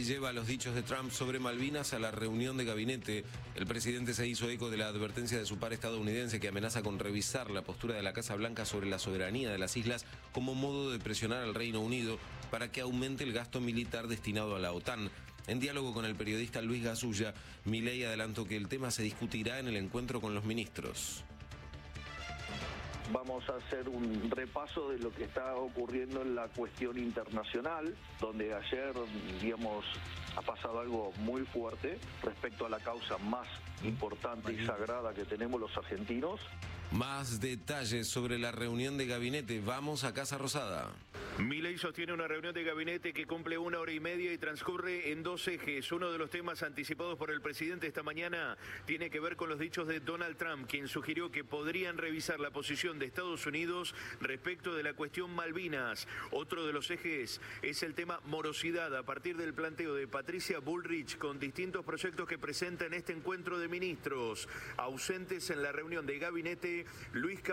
Milei lleva los dichos de Trump sobre Malvinas a la reunión de gabinete. El presidente se hizo eco de la advertencia de su par estadounidense que amenaza con revisar la postura de la Casa Blanca sobre la soberanía de las islas como modo de presionar al Reino Unido para que aumente el gasto militar destinado a la OTAN. En diálogo con el periodista Luis Gasulla, Milei adelantó que el tema se discutirá en el encuentro con los ministros. Vamos a hacer un repaso de lo que está ocurriendo en la cuestión internacional, donde ayer, ha pasado algo muy fuerte respecto a la causa más importante y sagrada que tenemos los argentinos. Más detalles sobre la reunión de gabinete. Vamos a Casa Rosada. Milei sostiene una reunión de gabinete que cumple 1 hora y media y transcurre en 2 ejes. Uno de los temas anticipados por el presidente esta mañana tiene que ver con los dichos de Donald Trump, quien sugirió que podrían revisar la posición de Estados Unidos respecto de la cuestión Malvinas. Otro de los ejes es el tema morosidad, a partir del planteo de Patricia Bullrich con distintos proyectos que presenta en este encuentro de ministros. Ausentes en la reunión de gabinete, Luis